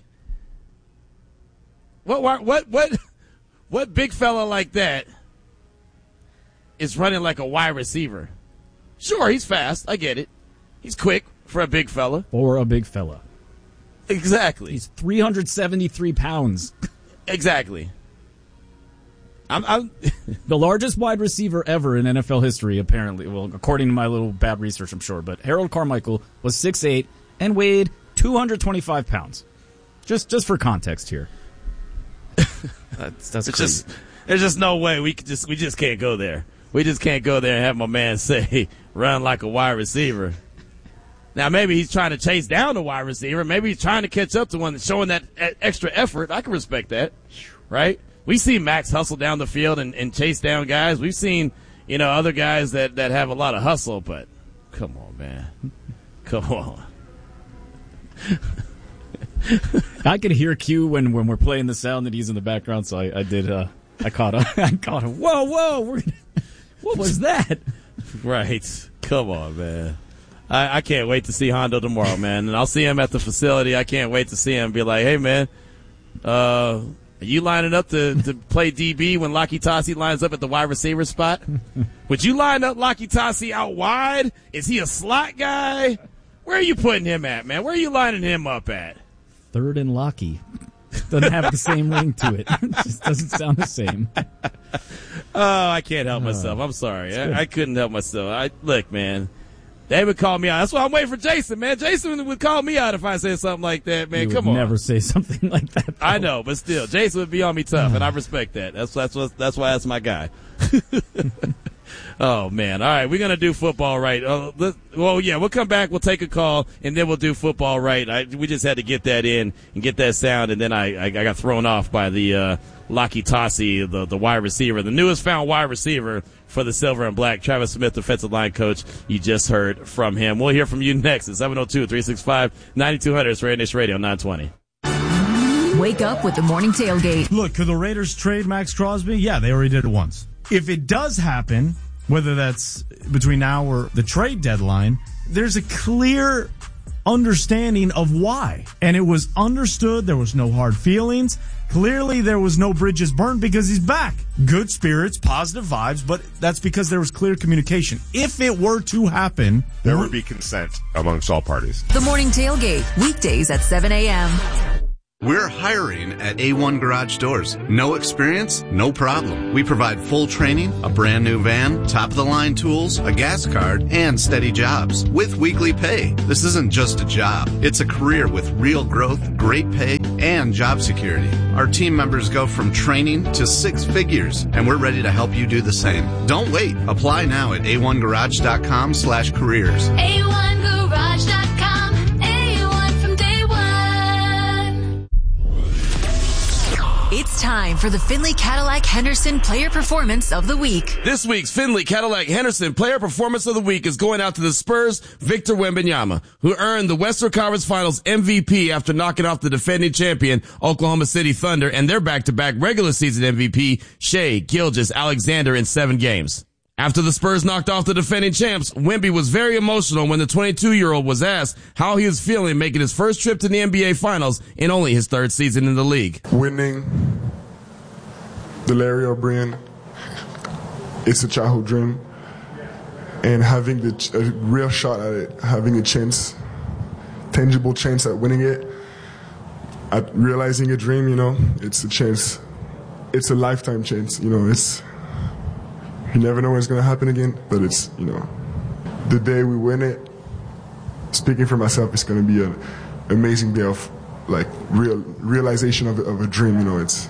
What, what, what, what big fella like that is running like a wide receiver? Sure, he's fast. I get it. He's quick for a big fella. Or a big fella. Exactly. He's three hundred seventy-three pounds. Exactly. I'm, I'm the largest wide receiver ever in N F L history, apparently. Well, according to my little bad research, I'm sure. But Harold Carmichael was six eight and weighed two hundred twenty-five pounds. Just just for context here. that's that's it's crazy. Just, there's just no way we could just we just can't go there. We just can't go there and have my man say run like a wide receiver. Now maybe he's trying to chase down the wide receiver. Maybe he's trying to catch up to one that's showing that extra effort. I can respect that, right? We've seen Max hustle down the field and, and chase down guys. We've seen, you know, other guys that, that have a lot of hustle, but come on, man. Come on. I could hear Q when, when we're playing the sound that he's in the background, so I, I did, uh, I caught him. I caught him. Whoa, whoa. We're gonna, what was that? Right. Come on, man. I, I can't wait to see Hondo tomorrow, man. And I'll see him at the facility. I can't wait to see him be like, hey, man, uh, are you lining up to, to play D B when Laki Tassi lines up at the wide receiver spot? Would you line up Laki Tassi out wide? Is he a slot guy? Where are you putting him at, man? Where are you lining him up at? Third and Laki. Doesn't have the same ring to it. It just doesn't sound the same. Oh, I can't help myself. I'm sorry. I, I couldn't help myself. I Look, man. They would call me out. That's why I'm waiting for Jason, man. Jason would call me out if I said something like that, man. You Come would on. Never say something like that. Though. I know, but still, Jason would be on me tough, and I respect that. That's that's what, that's why that's my guy. Oh man! All right, we're gonna do football right. Uh, let, well, yeah, we'll come back. We'll take a call, and then we'll do football right. I, we just had to get that in and get that sound, and then I I, I got thrown off by the uh, Laki Tassi, the the wide receiver, the newest found wide receiver for the Silver and Black. Travis Smith, defensive line coach. You just heard from him. We'll hear from you next at seven oh two, three six five, nine two hundred. It's Radio Nation Radio nine twenty. Wake up with the morning tailgate. Look, could the Raiders trade Max Crosby? Yeah, they already did it once. If it does happen, whether that's between now or the trade deadline, there's a clear understanding of why. And it was understood. There was no hard feelings. Clearly, there was no bridges burned because he's back. Good spirits, positive vibes, but that's because there was clear communication. If it were to happen, there would be consent amongst all parties. The Morning Tailgate, weekdays at seven a.m. We're hiring at A one Garage Doors. No experience? No problem. We provide full training, a brand new van, top-of-the-line tools, a gas card, and steady jobs with weekly pay. This isn't just a job. It's a career with real growth, great pay, and job security. Our team members go from training to six figures, and we're ready to help you do the same. Don't wait. Apply now at A one garage dot com slash careers. A one garage dot com. It's time for the Findlay Cadillac Henderson Player Performance of the Week. This week's Findlay Cadillac Henderson Player Performance of the Week is going out to the Spurs' Victor Wembanyama, who earned the Western Conference Finals M V P after knocking off the defending champion Oklahoma City Thunder and their back-to-back regular season M V P Shai Gilgeous-Alexander in seven games. After the Spurs knocked off the defending champs, Wemby was very emotional when the twenty-two-year-old was asked how he was feeling making his first trip to the N B A Finals in only his third season in the league. Winning the Larry O'Brien, it's a childhood dream. And having the ch- a real shot at it, having a chance, tangible chance at winning it, at realizing a dream, you know, it's a chance. It's a lifetime chance, you know, it's... You never know when it's going to happen again, but it's, you know, the day we win it, speaking for myself, it's going to be an amazing day of, like, real realization of, of a dream, you know. It's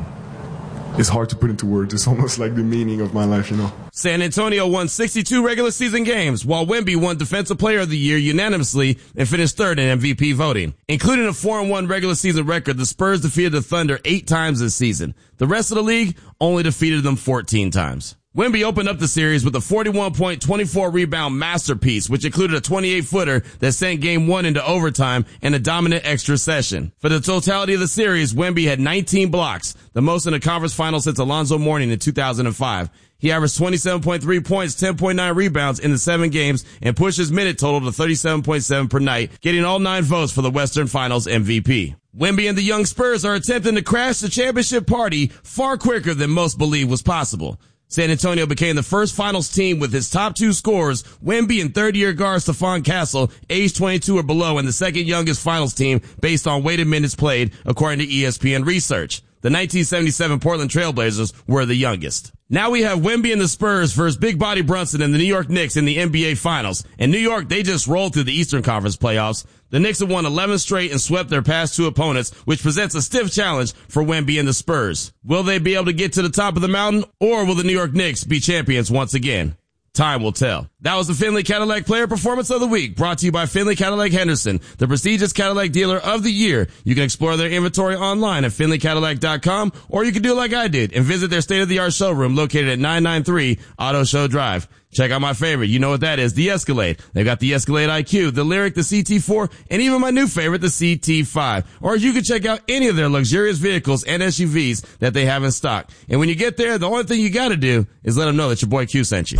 it's hard to put into words. It's almost like the meaning of my life, you know. San Antonio won sixty-two regular season games, while Wemby won Defensive Player of the Year unanimously and finished third in M V P voting. Including a four and one regular season record, the Spurs defeated the Thunder eight times this season. The rest of the league only defeated them fourteen times. Wemby opened up the series with a forty-one point, twenty-four rebound masterpiece, which included a twenty-eight footer that sent game one into overtime and a dominant extra session. For the totality of the series, Wemby had nineteen blocks, the most in a conference final since Alonzo Mourning in two thousand five. He averaged twenty-seven point three points, ten point nine rebounds in the seven games, and pushed his minute total to thirty-seven point seven per night, getting all nine votes for the Western Finals M V P. Wemby and the young Spurs are attempting to crash the championship party far quicker than most believed was possible. San Antonio became the first finals team with its top two scorers, Wemby and third-year guard Stephon Castle, age twenty-two or below, and the second youngest finals team based on weighted minutes played, according to E S P N research. The nineteen seventy-seven Portland Trailblazers were the youngest. Now we have Wemby and the Spurs versus Big Body Brunson and the New York Knicks in the N B A Finals. In New York, they just rolled through the Eastern Conference playoffs. The Knicks have won eleven straight and swept their past two opponents, which presents a stiff challenge for Wemby and the Spurs. Will they be able to get to the top of the mountain, or will the New York Knicks be champions once again? Time will tell. That was the Findlay Cadillac Player Performance of the Week, brought to you by Findlay Cadillac Henderson, the prestigious Cadillac dealer of the year. You can explore their inventory online at Findlay Cadillac dot com, or you can do like I did and visit their state-of-the-art showroom located at nine ninety-three Auto Show Drive. Check out my favorite. You know what that is, the Escalade. They've got the Escalade I Q, the Lyriq, the C T four, and even my new favorite, the C T five. Or you can check out any of their luxurious vehicles and S U Vs that they have in stock. And when you get there, the only thing you gotta do is let them know that your boy Q sent you.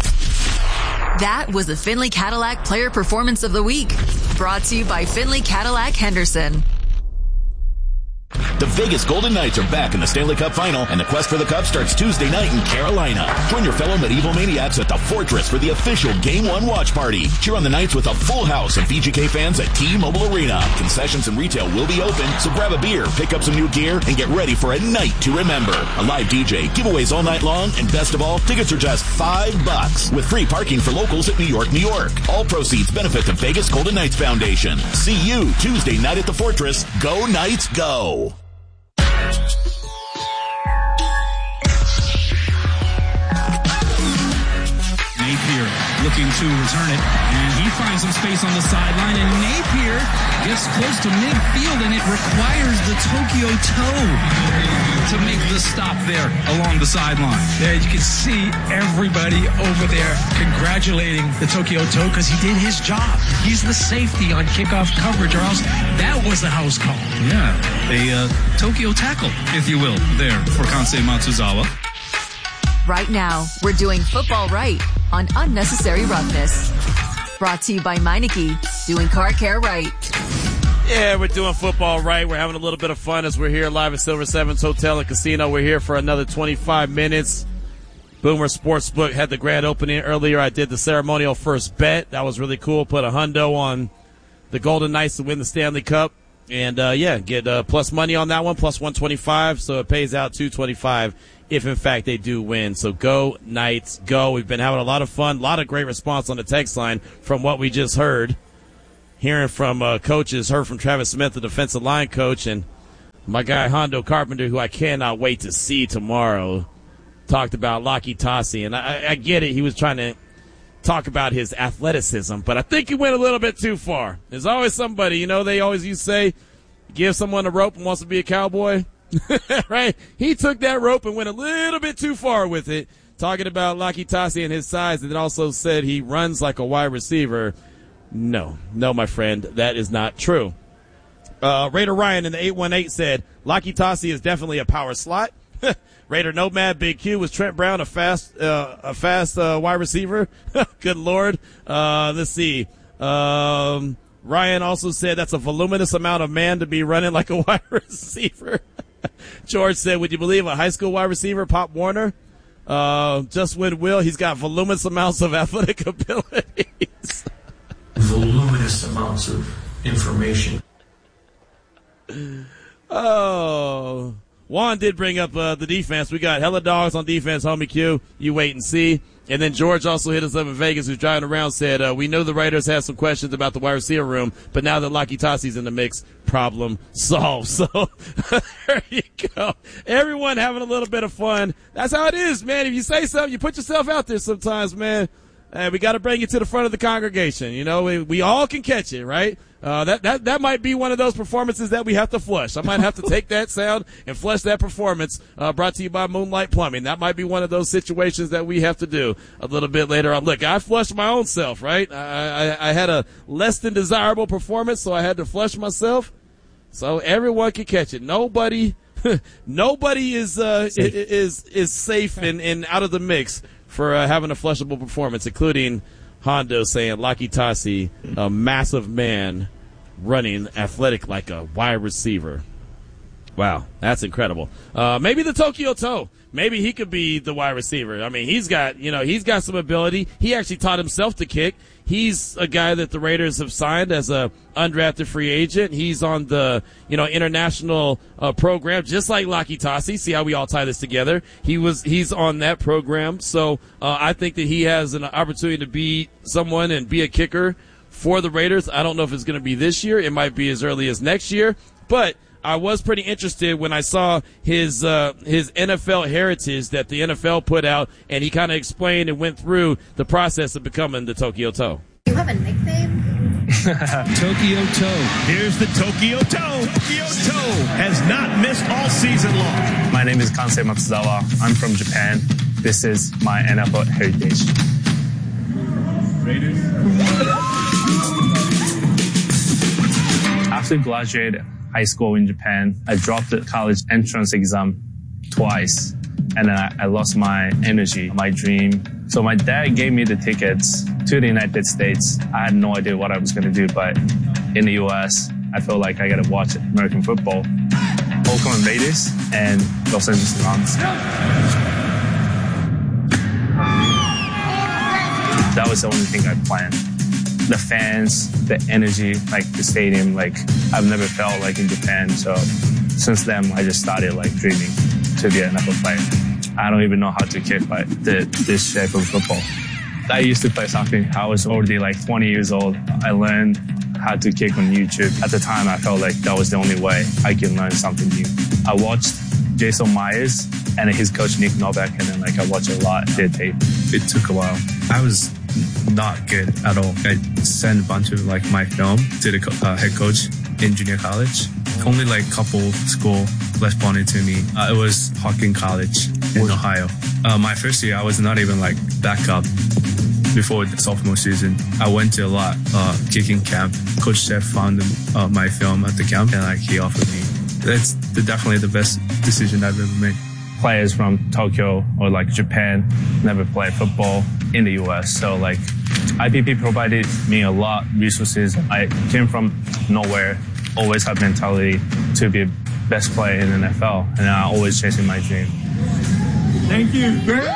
That was the Findlay Cadillac Player Performance of the Week, brought to you by Findlay Cadillac Henderson. The Vegas Golden Knights are back in the Stanley Cup Final, and the quest for the Cup starts Tuesday night in Carolina. Join your fellow medieval maniacs at the Fortress for the official Game one watch party. Cheer on the Knights with a full house of V G K fans at T-Mobile Arena. Concessions and retail will be open, so grab a beer, pick up some new gear, and get ready for a night to remember. A live D J, giveaways all night long, and best of all, tickets are just five bucks with free parking for locals at New York, New York. All proceeds benefit the Vegas Golden Knights Foundation. See you Tuesday night at the Fortress. Go Knights, go! Napier looking to return it, and he finds some space on the sideline, and Napier gets close to midfield, and it requires the Tokyo toe to make the stop there along the sideline. There you can see everybody over there congratulating the Tokyo toe because he did his job. He's the safety on kickoff coverage, or else that was a house call. Yeah, a uh, Tokyo tackle, if you will, there for Kansei Matsuzawa. Right now, we're doing football right on Unnecessary Roughness. Brought to you by Meineke, doing car care right. Yeah, we're doing football right. We're having a little bit of fun as we're here live at Silver Sevens Hotel and Casino. We're here for another twenty-five minutes. Boomer Sportsbook had the grand opening earlier. I did the ceremonial first bet. That was really cool. Put a hundo on the Golden Knights to win the Stanley Cup. And, uh, yeah, get uh, plus money on that one, plus one twenty-five. So it pays out two twenty-five if, in fact, they do win. So go, Knights, go. We've been having a lot of fun, a lot of great response on the text line from what we just heard. Hearing from uh, coaches, heard from Travis Smith, the defensive line coach, and my guy Hondo Carpenter, who I cannot wait to see tomorrow, talked about Laki Tassi. And I, I get it. He was trying to talk about his athleticism, but I think he went a little bit too far. There's always somebody, you know, they always used to say, give someone a rope and wants to be a cowboy, right? He took that rope and went a little bit too far with it, talking about Laki Tassi and his size, and then also said he runs like a wide receiver. No, no, my friend, that is not true. Uh, Raider Ryan in the eight one eight said, Laki Tassi is definitely a power slot. Raider Nomad Big Q, was Trent Brown a fast, uh, a fast, uh, wide receiver? Good Lord. Uh, let's see. Um, Ryan also said that's a voluminous amount of man to be running like a wide receiver. George said, would you believe a high school wide receiver, Pop Warner? Uh, just win Will. He's got voluminous amounts of athletic abilities. Voluminous amounts of information. Oh, Juan did bring up uh, the defense. We got hella dogs on defense, homie Q. You wait and see. And then George also hit us up in Vegas, who's driving around, said, uh, we know the Raiders have some questions about the wide receiver room, but now that Laki Tassi's in the mix, problem solved. So there you go. Everyone having a little bit of fun. That's how it is, man. If you say something, you put yourself out there sometimes, man. And we got to bring it to the front of the congregation. You know, we, we all can catch it, right? Uh, that, that, that might be one of those performances that we have to flush. I might have to take that sound and flush that performance, uh, brought to you by Moonlight Plumbing. That might be one of those situations that we have to do a little bit later on. Look, I flushed my own self, right? I, I, I had a less than desirable performance, so I had to flush myself. So everyone can catch it. Nobody, nobody is, uh, safe. is, is safe and, and out of the mix for uh, having a flushable performance, including Hondo saying Laki Tassi, a massive man running athletic like a wide receiver. Wow, that's incredible. Uh, maybe the Tokyo Toe. Maybe he could be the wide receiver. I mean, he's got, you know, he's got some ability. He actually taught himself to kick. He's a guy that the Raiders have signed as a undrafted free agent. He's on the, you know, international uh, program, just like Laki Tassi. See how we all tie this together. He was, he's on that program. So, uh, I think that he has an opportunity to be someone and be a kicker for the Raiders. I don't know if it's going to be this year. It might be as early as next year, but I was pretty interested when I saw his uh, his N F L heritage that the N F L put out, and he kind of explained and went through the process of becoming the Tokyo Toe. You have a nickname? Tokyo Toe. Here's the Tokyo Toe. Tokyo Toe has not missed all season long. My name is Kansei Matsuzawa. I'm from Japan. This is my N F L heritage. Raiders. After graduating high school in Japan, I dropped the college entrance exam twice, and then I, I lost my energy, my dream. So my dad gave me the tickets to the United States. I had no idea what I was going to do, but in the U S, I felt like I got to watch American football. Oakland Raiders and Los Angeles Rams. That was the only thing I planned. The fans, the energy, like the stadium, like I've never felt like in Japan. So since then, I just started like dreaming to be an N F L player. I don't even know how to kick like the, this shape of football. I used to play soccer. I was already like twenty years old. I learned how to kick on YouTube. At the time, I felt like that was the only way I could learn something new. I watched Jason Myers and his coach Nick Novak, and then like I watched a lot of their tape. It took a while. I was not good at all. I sent a bunch of like my film to the co- uh, head coach in junior college. Only like couple school responded to me. Uh, it was Hawkins College in Ohio. Uh, my first year, I was not even like backup before the sophomore season. I went to a lot uh, kicking camp. Coach Jeff found uh, my film at the camp, and like he offered me. That's the, definitely the best decision I've ever made. Players from Tokyo or like Japan never play football in the U S. So like I P P provided me a lot of resources. I came from nowhere, always had mentality to be best player in the N F L, and I'm always chasing my dream. Thank you.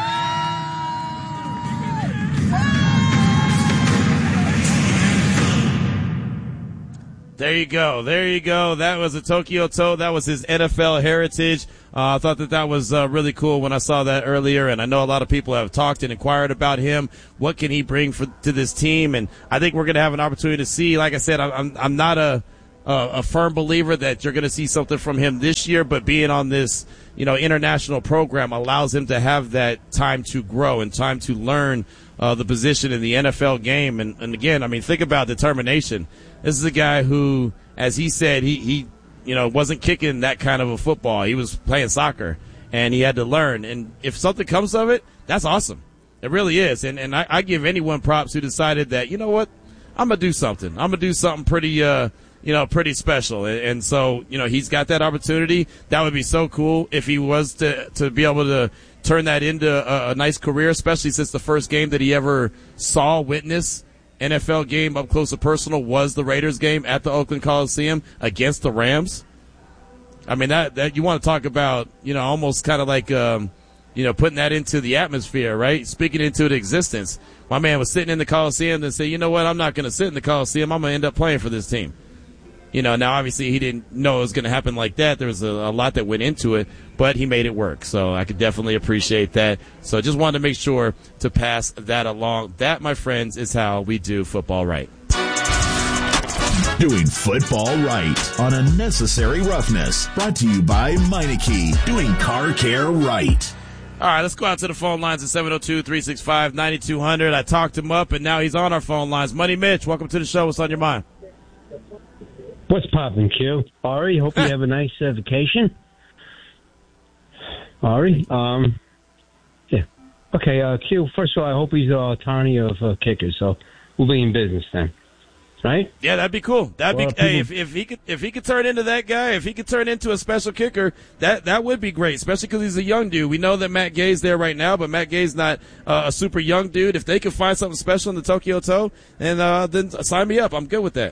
There you go. There you go. That was a Tokyo Toe. That was his N F L heritage. Uh, I thought that that was uh, really cool when I saw that earlier, and I know a lot of people have talked and inquired about him. What can he bring for, to this team? And I think we're going to have an opportunity to see. Like I said, I'm, I'm not a, a, a firm believer that you're going to see something from him this year, but being on this, you know, international program allows him to have that time to grow and time to learn uh, the position in the N F L game. And, and again, I mean, think about determination. This is a guy who, as he said, he, he, you know, wasn't kicking that kind of a football. He was playing soccer, and he had to learn. And if something comes of it, that's awesome. It really is. And and I, I give anyone props who decided that, you know what, I'm gonna do something. I'm gonna do something pretty, uh, you know, pretty special. And, and so, you know, he's got that opportunity. That would be so cool if he was to to be able to turn that into a, a nice career, especially since the first game that he ever saw, witnessed, N F L game up close and personal was the Raiders game at the Oakland Coliseum against the Rams. I mean, that, that you want to talk about, you know, almost kind of like, um, you know, putting that into the atmosphere, right? Speaking into the existence. My man was sitting in the Coliseum and say, you know what, I'm not going to sit in the Coliseum. I'm going to end up playing for this team. You know, now obviously he didn't know it was going to happen like that. There was a, a lot that went into it, but he made it work. So I could definitely appreciate that. So I just wanted to make sure to pass that along. That, my friends, is how we do football right. Doing football right on Unnecessary Roughness. Brought to you by Meineke. Doing car care right. All right, let's go out to the phone lines at seven oh two, three six five, nine two hundred. I talked him up, and now he's on our phone lines. Money Mitch, welcome to the show. What's on your mind? What's poppin', Q? Ari, hope you have a nice uh, vacation. Ari, um, yeah. Okay, uh, Q, first of all, I hope he's uh, Tony of uh, kickers, so we'll be in business then. Right? Yeah, that'd be cool. That'd well, be hey, if if he could if he could turn into that guy, if he could turn into a special kicker, that that would be great. Especially because he's a young dude. We know that Matt Gay's there right now, but Matt Gay's not uh, a super young dude. If they could find something special in the Tokyo Toe, and uh, then sign me up. I'm good with that.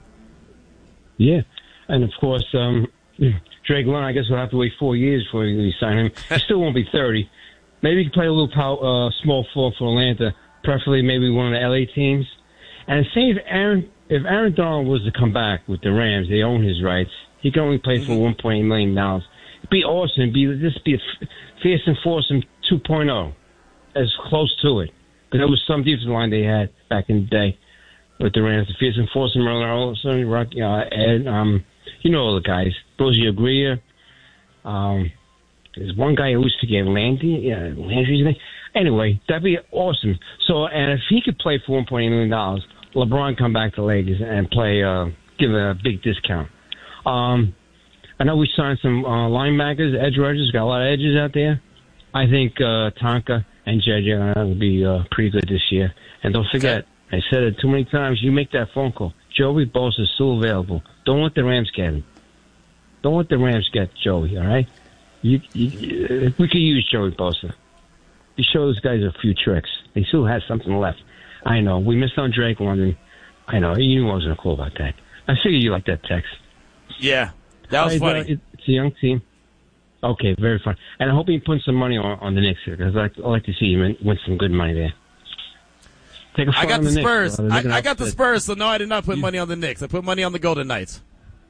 Yeah, and of course, um, Drake London. I guess we'll have to wait four years before we sign him. He still won't be thirty. Maybe he can play a little power, uh, small floor for Atlanta, preferably maybe one of the L A teams. And say if Aaron, if Aaron Donald was to come back with the Rams, they own his rights. He can only play for one point eight million dollars. It'd be awesome. It'd be just be a fierce and foursome two point oh, as close to it. Because there was some defensive line they had back in the day with the Rams. The fierce and foursome, Merlin, Rock, uh, Ed, um, you know all the guys. Rosie Agria. Um, there's one guy who used to get Landry. Yeah, Landry's name. Anyway, that'd be awesome. So, and if he could play for one point eight million dollars, LeBron come back to Lakers and play, uh, give a big discount. Um, I know we signed some uh, linebackers, edge rushers, got a lot of edges out there. I think uh, Tonka and J J are going to be uh, pretty good this year. And don't forget, I said it too many times, you make that phone call. Joey Bosa is still available. Don't let the Rams get him. Don't let the Rams get Joey, all right? You, you, we could use Joey Bosa. He showed those guys a few tricks. He still has something left. I know. We missed on Drake London. I know. You knew I was going to call about that. I figured you liked that text. Yeah. That was I, funny. Uh, it, it's a young team. Okay, very fun. And I hope you put some money on, on the Knicks here, because I like, I like to see you win, win some good money there. Take a I got on the, the Spurs. Knicks, I, I got the Spurs, so no, I did not put money on the Knicks. I put money on the Golden Knights.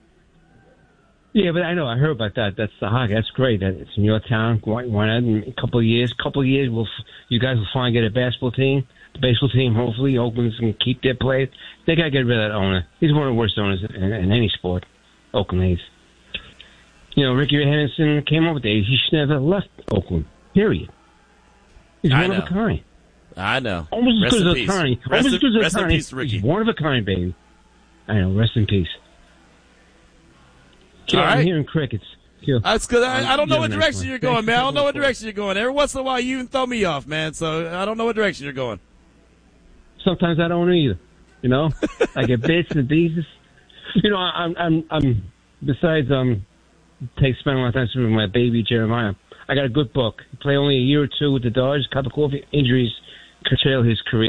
Yeah, but I know. I heard about that. That's the hockey. That's great. That it's in your town. Why, why not? In a couple of years, couple of years, we'll you guys will finally get a basketball team. The baseball team, hopefully, Oakland's going to keep their players. They got to get rid of that owner. He's one of the worst owners in, in any sport. Oakland is. You know, Ricky Henderson came up with it. He should never have left Oakland. Period. He's I one know. of a kind. I know. Almost Rest as in good as peace. a kind. Rest Almost as in- good as rest a in kind. peace, Ricky. He's one of a kind, baby. I know. Rest in peace. All I'm right. hearing crickets. Kill. That's good. I, I don't know You what have a nice direction one. you're going, Thanks. man. I don't know what direction you're going. Every once in a while, you even throw me off, man. So I don't know what direction you're going. Sometimes I don't either. You know, I get bits and pieces. You know, I'm, I'm, I'm. Besides, um, take spending a lot of time with my baby Jeremiah. I got a good book. He played only a year or two with the Dodgers. A couple of injuries curtailed his career.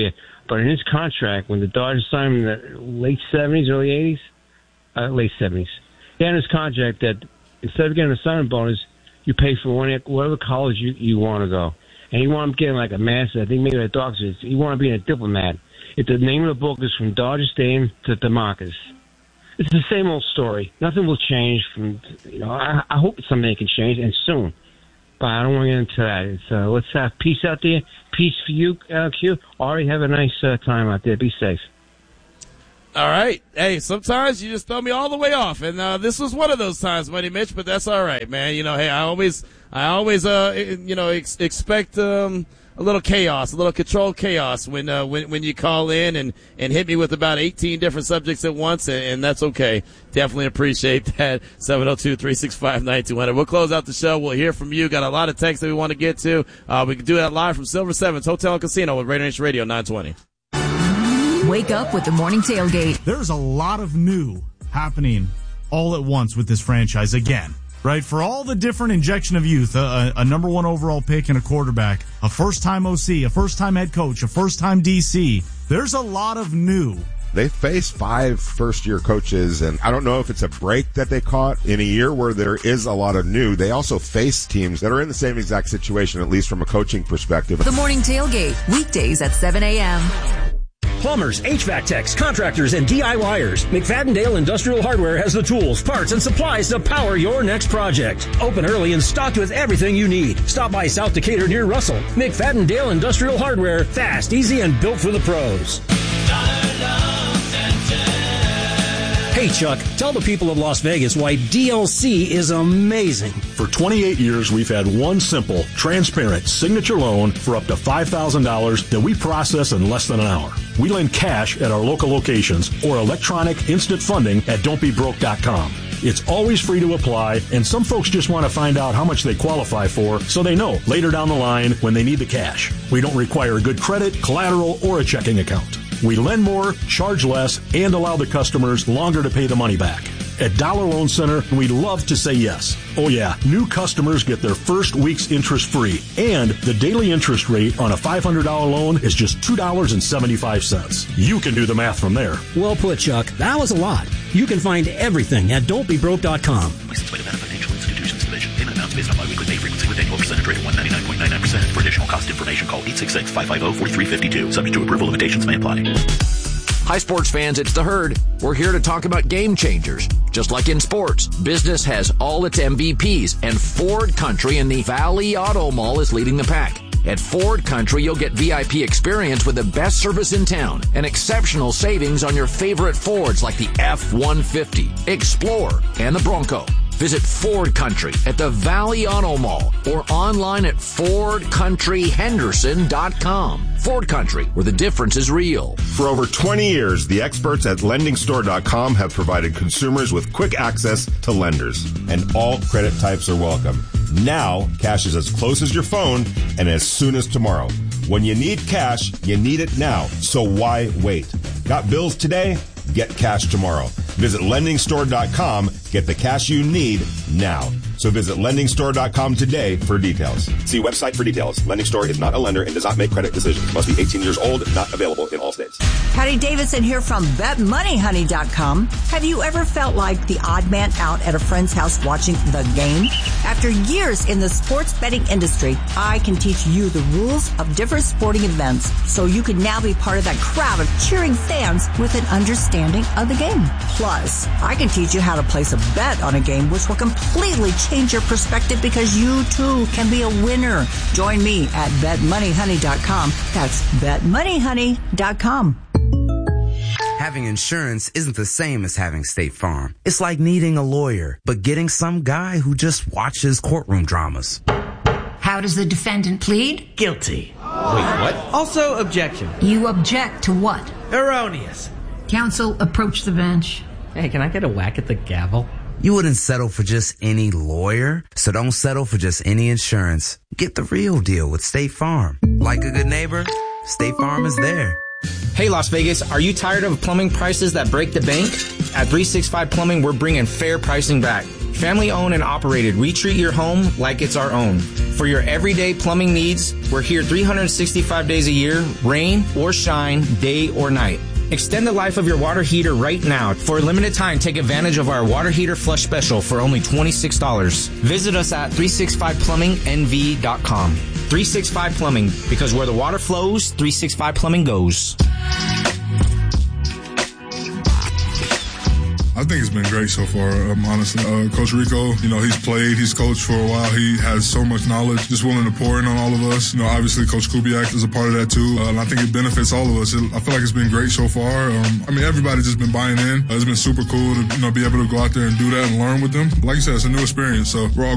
But in his contract, when the Dodgers signed him in the late seventies, early eighties, uh, late seventies, he had in his contract that instead of getting a signing bonus, you pay for one, whatever college you, you want to go. And he wanted to get like a master. I think maybe a doctor. He wanted to be a diplomat. It, the name of the book is From Dodger Stadium to Damascus. It's the same old story. Nothing will change. From you know, I, I hope something can change and soon. But I don't want to get into that. It's, uh, let's have peace out there. Peace for you, uh, Q. Ari, have a nice uh, time out there. Be safe. All right. Hey, sometimes you just throw me all the way off, and uh, this was one of those times, Money Mitch. But that's all right, man. You know, hey, I always, I always, uh, you know, ex- expect um, a little chaos, a little controlled chaos when uh, when when you call in and, and hit me with about eighteen different subjects at once, and, and that's okay. Definitely appreciate that. seven oh two, three six five, nine two hundred. We'll close out the show. We'll hear from you. Got a lot of texts that we want to get to. Uh, we can do that live from Silver Sevens Hotel and Casino with Raider Nation Radio nine twenty. Wake up with the morning tailgate. There's a lot of new happening all at once with this franchise again, right? For all the different injection of youth, a, a number one overall pick and a quarterback, a first-time O C, a first-time head coach, a first-time D C. There's a lot of new. They face five first-year coaches, and I don't know if it's a break that they caught in a year where there is a lot of new. They also face teams that are in the same exact situation, at least from a coaching perspective. The morning tailgate, weekdays at seven a.m. Plumbers, H V A C techs, contractors, and DIYers. McFadden-Dale Industrial Hardware has the tools, parts, and supplies to power your next project. Open early and stocked with everything you need. Stop by South Decatur near Russell. McFadden-Dale Industrial Hardware. Fast, easy, and built for the pros. Hey, Chuck, tell the people of Las Vegas why D L C is amazing. For twenty-eight years, we've had one simple, transparent signature loan for up to five thousand dollars that we process in less than an hour. We lend cash at our local locations or electronic instant funding at don't be broke dot com. It's always free to apply, and some folks just want to find out how much they qualify for so they know later down the line when they need the cash. We don't require good credit, collateral, or a checking account. We lend more, charge less, and allow the customers longer to pay the money back. At Dollar Loan Center, we love to say yes. Oh yeah, new customers get their first week's interest free, and the daily interest rate on a five hundred dollars loan is just two dollars and seventy-five cents. You can do the math from there. Well put, Chuck. That was a lot. You can find everything at don't be broke dot com. Licensed by Nevada Financial Institutions Division. Payment amounts based on biweekly pay frequency with annual percentage rate of one ninety-nine point nine nine percent. For additional cost information, call eight six six, five five zero, four three five two. Subject to approval, limitations may apply. Hi, sports fans, it's The Herd. We're here to talk about game changers. Just like in sports, business has all its M V Ps, and Ford Country in the Valley Auto Mall is leading the pack. At Ford Country, you'll get V I P experience with the best service in town and exceptional savings on your favorite Fords like the F one fifty, Explorer, and the Bronco. Visit Ford Country at the Valley Auto Mall or online at ford country henderson dot com. Ford Country, where the difference is real. For over twenty years, the experts at lending store dot com have provided consumers with quick access to lenders, and all credit types are welcome. Now, cash is as close as your phone and as soon as tomorrow. When you need cash, you need it now, so why wait? Got bills today? Get cash tomorrow. Visit lending store dot com. Get the cash you need now. So visit lending store dot com today for details. See website for details. Lending Store is not a lender and does not make credit decisions. Must be eighteen years old. Not available in all states. Patty Davidson here from bet money honey dot com. Have you ever felt like the odd man out at a friend's house watching the game? After years in the sports betting industry, I can teach you the rules of different sporting events so you can now be part of that crowd of cheering fans with an understanding of the game. Plus, I can teach you how to place a bet on a game, which will completely change your perspective because you too can be a winner. Join me at bet money honey dot com. That's bet money honey dot com. Having insurance isn't the same as having State Farm. It's like needing a lawyer, but getting some guy who just watches courtroom dramas. How does the defendant plead? Guilty. Wait, what? Also, objection. You object to what? Erroneous. Counsel, approach the bench. Hey, can I get a whack at the gavel? You wouldn't settle for just any lawyer, so don't settle for just any insurance. Get the real deal with State Farm. Like a good neighbor, State Farm is there. Hey Las Vegas, are you tired of plumbing prices that break the bank? At three sixty-five Plumbing, we're bringing fair pricing back. Family owned and operated, we treat your home like it's our own. For your everyday plumbing needs, we're here three hundred sixty-five days a year, rain or shine, day or night. Extend the life of your water heater right now. For a limited time, take advantage of our water heater flush special for only twenty-six dollars. Visit us at three sixty-five plumbing n v dot com. three sixty-five Plumbing, because where the water flows, three sixty-five Plumbing goes. I think it's been great so far, um, honestly. Uh, Coach Rico, you know, he's played, he's coached for a while. He has so much knowledge, just willing to pour in on all of us. You know, obviously Coach Kubiak is a part of that too, uh, and I think it benefits all of us. It, I feel like it's been great so far. Um, I mean, everybody's just been buying in. Uh, it's been super cool to, you know, be able to go out there and do that and learn with them. Like you said, it's a new experience, so we're all